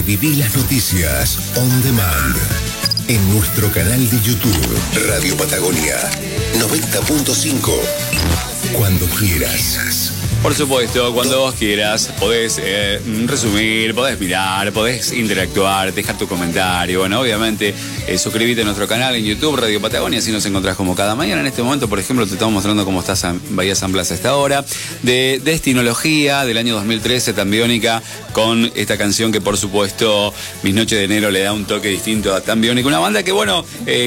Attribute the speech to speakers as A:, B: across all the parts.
A: Reviví las noticias on demand en nuestro canal de YouTube Radio Patagonia 90.5. Cuando quieras.
B: Por supuesto, cuando vos quieras, podés resumir, podés mirar, podés interactuar, dejar tu comentario. Bueno, obviamente, suscríbete a nuestro canal en YouTube, Radio Patagonia, así nos encontrás como cada mañana. En este momento, por ejemplo, te estamos mostrando cómo estás en Bahía San Blas a esta hora. De Destinología, del año 2013, Tan Biónica, con esta canción que, por supuesto, Mis Noches de Enero le da un toque distinto a Tan Biónica. Una banda que, bueno,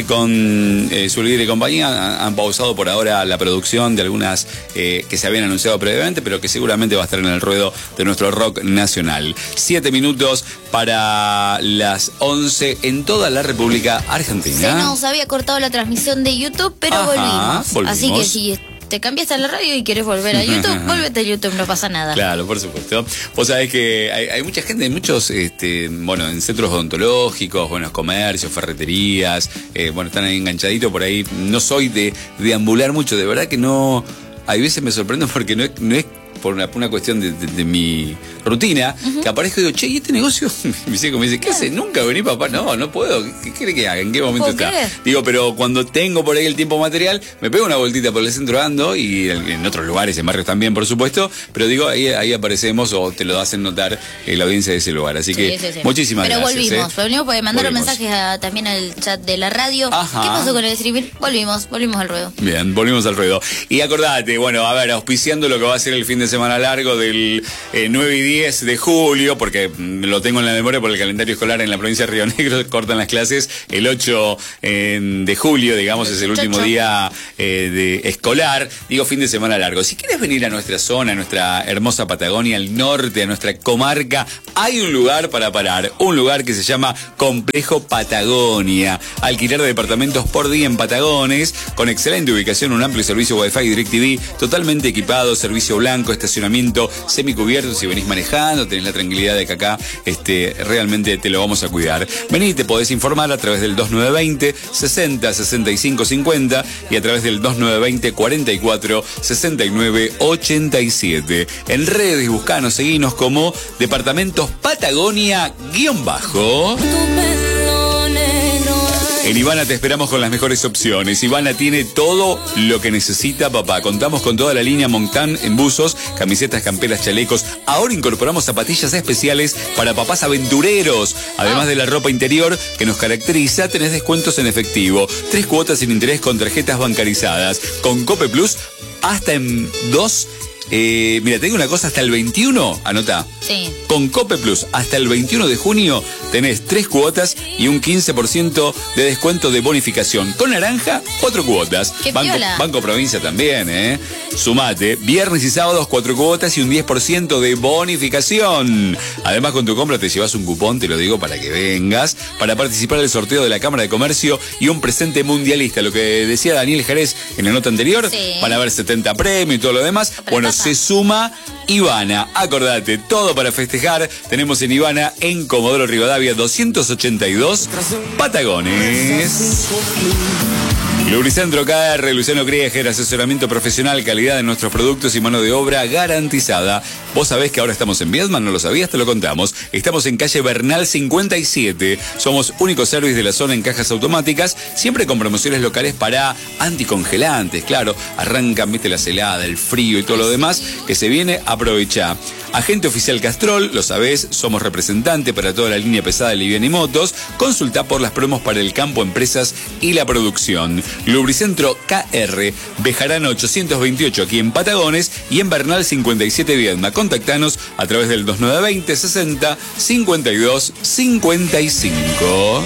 B: con su líder y compañía han pausado por ahora la producción de algunas que se habían anunciado previamente, pero que seguramente va a estar en el ruedo de nuestro rock nacional. 7 minutos para las 11 en toda la República Argentina.
C: Se nos había cortado la transmisión de YouTube, pero volvimos. Así que si te cambiaste a la radio y quieres volver a YouTube, vuélvete a YouTube, no pasa nada.
B: Claro, por supuesto. Vos sabés que hay mucha gente, hay muchos, bueno, en centros odontológicos, buenos comercios, ferreterías, bueno, están ahí enganchaditos por ahí. No soy de deambular mucho, de verdad que no. Hay veces me sorprendo porque no es por una cuestión de mi rutina, que aparezco y digo, che, ¿y este negocio? Mi hijo me dice, ¿qué haces? ¿Nunca vení, papá? No puedo. ¿Qué quiere que haga? ¿En qué momento está? Digo, pero cuando tengo por ahí el tiempo material, me pego una vueltita por el centro ando y en otros lugares, en barrios también, por supuesto, pero digo, ahí aparecemos o te lo hacen notar la audiencia de ese lugar. Así que muchísimas gracias.
C: Pero volvimos porque mandaron mensajes también al chat de la radio. Ajá. ¿Qué pasó con el streaming? Volvimos al ruedo.
B: Bien, volvimos al ruedo. Y acordate, bueno, a ver, auspiciando lo que va a ser el fin de semana largo del 9 y 10 de julio, porque lo tengo en la memoria por el calendario escolar en la provincia de Río Negro, cortan las clases el 8 de julio, digamos, es el último día de escolar, digo fin de semana largo. Si quieres venir a nuestra zona, a nuestra hermosa Patagonia, al norte, a nuestra comarca, hay un lugar para parar, un lugar que se llama Complejo Patagonia, alquiler de departamentos por día en Patagones, con excelente ubicación, un amplio servicio Wi-Fi y DirecTV, totalmente equipado, servicio blanco, estacionamiento semicubierto. Si venís manejando, tenés la tranquilidad de que acá realmente te lo vamos a cuidar. Vení, te podés informar a través del 2920 60 65 50 y a través del 2920 44 69 87. En redes, buscanos, seguinos como Departamentos Patagonia _. En Ivana te esperamos con las mejores opciones. Ivana tiene todo lo que necesita papá. Contamos con toda la línea Montán en buzos, camisetas, camperas, chalecos. Ahora incorporamos zapatillas especiales para papás aventureros. Además de la ropa interior que nos caracteriza, tenés descuentos en efectivo. 3 cuotas sin interés con tarjetas bancarizadas. Con Cope Plus hasta en 2. Mira, te digo una cosa, hasta el 21, anotá.
C: Sí.
B: Con Cope Plus, hasta el 21 de junio, tenés 3 cuotas y un 15% de descuento de bonificación. Con naranja, 4 cuotas. Banco Provincia también, Sumate, viernes y sábados 4 cuotas y un 10% de bonificación. Además, con tu compra te llevas un cupón, te lo digo, para que vengas, para participar del sorteo de la Cámara de Comercio y un presente mundialista. Lo que decía Daniel Jerez en la nota anterior, van a haber 70 premios y todo lo demás. Bueno, se suma Ivana. Acordate, todo para festejar. Tenemos en Ivana, en Comodoro Rivadavia 282, Patagones. Lubricentro KR, Luciano Krieger, asesoramiento profesional, calidad de nuestros productos y mano de obra garantizada. Vos sabés que ahora estamos en Viedma, ¿no lo sabías? Te lo contamos. Estamos en calle Bernal 57. Somos único service de la zona en cajas automáticas, siempre con promociones locales para anticongelantes, claro. Arrancan, viste, la helada, el frío y todo lo demás que se viene, aprovecha. Agente oficial Castrol, lo sabés, somos representante para toda la línea pesada de liviana y motos. Consultá por las promos para el campo, empresas y la producción. Lubricentro KR, Bejarano 828 aquí en Patagones y en Bernal 57 Viedma. Contactanos a través del 2920 60 52 55.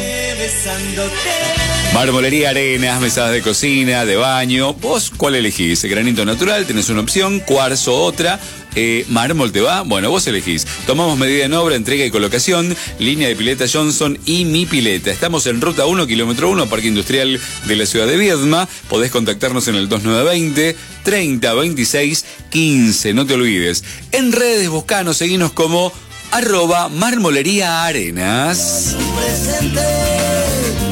B: Marmolería Arenas, mesadas de cocina, de baño. ¿Vos cuál elegís? Granito natural, tenés una opción, cuarzo otra. Mármol te va, bueno, vos elegís. Tomamos medida en obra, entrega y colocación, línea de pileta Johnson y Mi Pileta. Estamos en ruta 1, kilómetro 1, Parque Industrial de la ciudad de Viedma. Podés contactarnos en el 2920 30 26 15, no te olvides. En redes, buscanos, seguinos como @marmolería arenas.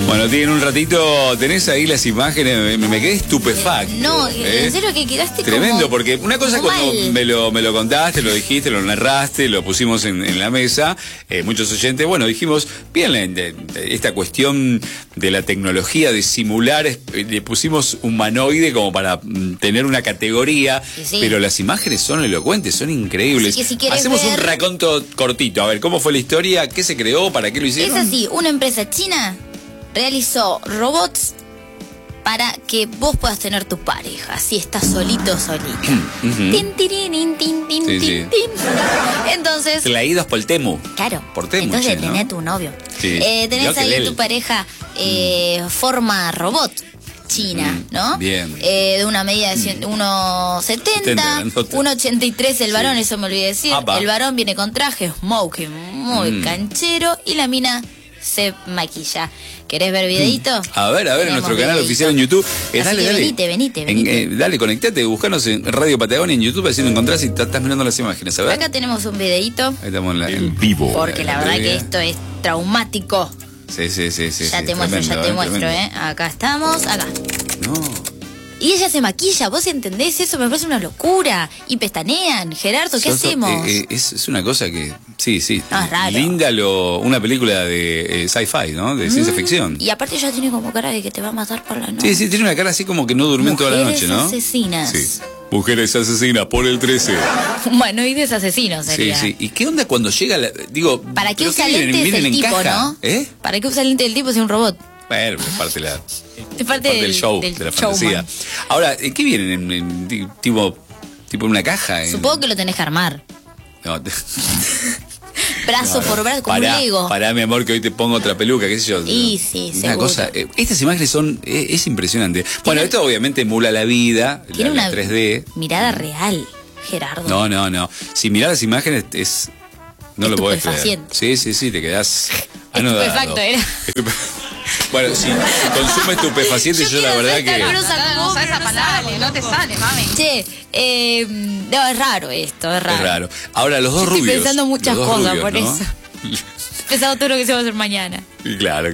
B: Bueno, tienen un ratito, tenés ahí las imágenes, me quedé estupefacto.
C: No, en serio que quedaste
B: tremendo,
C: como,
B: porque una cosa cuando me lo contaste, lo dijiste, lo narraste, lo pusimos en la mesa, muchos oyentes, bueno, dijimos, bien, esta cuestión de la tecnología, de simular, le pusimos humanoide como para tener una categoría, sí. Pero las imágenes son elocuentes, son increíbles.
C: Así que si
B: hacemos un raconto cortito, a ver, ¿cómo fue la historia? ¿Qué se creó? ¿Para qué lo hicieron?
C: Es así, una empresa china realizó robots para que vos puedas tener tu pareja, si estás solito o solita. Tin, tirin, tin, tin, tin, tin. Entonces...
B: Traídos por el Temu.
C: Claro.
B: Por Temu,
C: entonces
B: ¿no?
C: tenés tu novio.
B: Sí.
C: Tenés ahí tu pareja forma robot china, ¿no?
B: Bien.
C: De una medida de 1,70, 1,83 el varón, eso me olvidé decir. El varón viene con traje, smoking, muy canchero, y la mina se maquilla. ¿Querés ver videito?
B: A ver, en nuestro canal oficial en YouTube. Dale.
C: Venite.
B: Dale, conectate, buscanos en Radio Patagonia en YouTube, así lo encontrás y estás mirando las imágenes. A ver.
C: Acá tenemos un videito.
B: Ahí estamos en vivo.
C: Porque la verdad que esto es traumático.
B: Sí.
C: Ya te muestro, Acá estamos, acá.
B: No.
C: Y ella se maquilla, ¿vos entendés eso? Me parece una locura. Y pestanean. Gerardo, ¿qué hacemos?
B: Es una cosa que... Sí.
C: No, es raro.
B: Linda una película de sci-fi, ¿no? De ciencia ficción.
C: Y aparte ella tiene como cara de que te va a matar por la noche.
B: Sí, tiene una cara así como que no durmió toda la noche, ¿no?
C: Asesinas.
B: Sí. Mujeres asesinas por el 13.
C: Humanoides asesinos sería.
B: Sí. ¿Y qué onda cuando llega digo...
C: ¿Para qué usa lentes el tipo, no? ¿Para qué usa lentes el tipo si es un robot?
B: Bueno, es parte de la...
C: Es parte
B: del show, de la fantasía. Ahora, ¿qué vienen? ¿Tipo en una caja?
C: Supongo que lo tenés que armar.
B: No,
C: brazo por brazo, como un Lego.
B: Pará, mi amor, que hoy te pongo otra peluca, qué sé yo.
C: Y sí,
B: una cosa, estas imágenes es impresionante. Bueno, esto obviamente emula la vida,
C: tiene una
B: 3D.
C: Mirada real, Gerardo.
B: No. Si mirás las imágenes no lo podés creer. Sí, te quedás
C: estupefacto, era.
B: Bueno, si consume estupefacientes, yo la verdad que...
D: No esa palabra, no te sale, mami.
C: Che, no, es raro esto, es raro.
B: Es raro. Ahora, los dos rubios.
C: Estoy pensando muchas cosas,
B: rubios,
C: por
B: ¿no?
C: eso. Pensando todo lo que se va a hacer mañana.
B: Claro.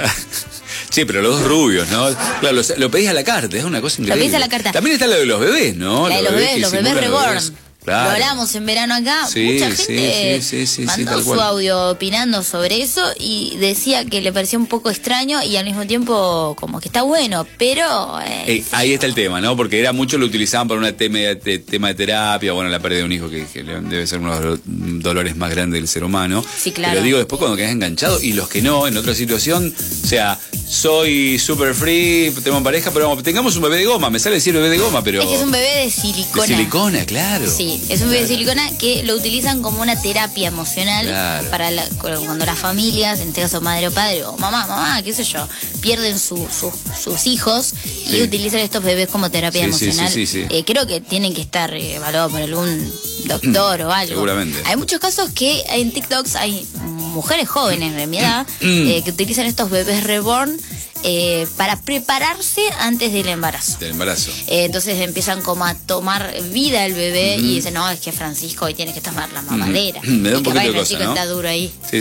B: Sí, pero los dos rubios, ¿no? Claro, lo pedís a la carta, es una cosa increíble.
C: Lo pedís a la carta.
B: También está lo de los bebés, ¿no?
C: La de los bebés reborn.
B: Claro.
C: Lo hablamos en verano acá. Mucha gente mandó su audio opinando sobre eso y decía que le parecía un poco extraño y al mismo tiempo como que está bueno, pero...
B: ahí está el tema, ¿no? Porque muchos lo utilizaban para un tema de terapia, bueno, la pérdida de un hijo que debe ser uno de los dolores más grandes del ser humano.
C: Sí, claro.
B: Pero digo, después cuando quedas enganchado y los que no, en otra situación, o sea, soy super free, tengo pareja, pero tengamos un bebé de goma, me sale decir bebé de goma, pero...
C: Es que es un bebé de silicona.
B: De silicona, claro.
C: Sí. Es un bebé de silicona que lo utilizan como una terapia emocional para cuando las familias, en este caso madre o padre, o mamá, qué sé yo, pierden sus hijos y utilizan estos bebés como terapia emocional.
B: Sí.
C: Creo que tienen que estar evaluados por algún doctor o algo.
B: Seguramente.
C: Hay muchos casos que en TikToks hay mujeres jóvenes de mi edad que utilizan estos bebés reborn para prepararse antes del embarazo. Entonces empiezan como a tomar vida el bebé y dicen, no, es que Francisco hoy tiene que tomar la mamadera.
B: Me da un poquito de cosa, ¿no?
C: Está duro ahí.
B: Sí,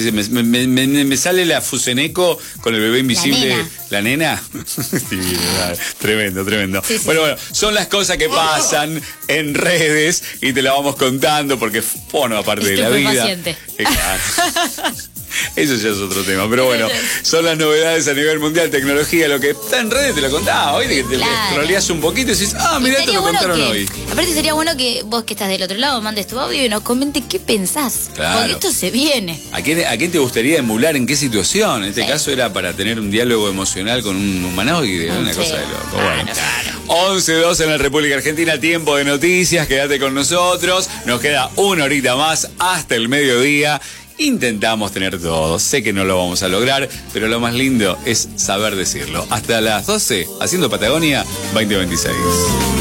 B: me sale la Fuseneco con el bebé invisible. ¿La nena? Sí, tremendo. Sí. Bueno, son las cosas que pasan en redes y te la vamos contando porque forma parte de la vida. Eso ya es otro tema, pero bueno, son las novedades a nivel mundial, tecnología, lo que está en redes te lo contaba hoy, que te troleás un poquito y decís, mirá, te lo contaron hoy.
C: Aparte sería bueno que vos que estás del otro lado mandes tu audio y nos comentes qué pensás, porque esto se viene.
B: ¿A quién te gustaría emular en qué situación? En este caso era para tener un diálogo emocional con un humanoide, una cosa de loco. Bueno. 11:02 en la República Argentina, tiempo de noticias, quédate con nosotros, nos queda una horita más hasta el mediodía. Intentamos tener todo, sé que no lo vamos a lograr, pero lo más lindo es saber decirlo. Hasta las 12, haciendo Patagonia 2026.